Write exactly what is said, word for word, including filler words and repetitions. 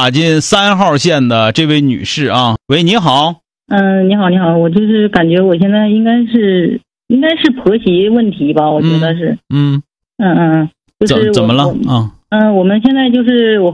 打进三号线的这位女士啊，喂，你好。 嗯，你好，你好，我就是感觉我现在应该是应该是婆媳问题吧，我觉得是， 嗯嗯嗯，就是怎怎么了啊？ 嗯，我们现在就是我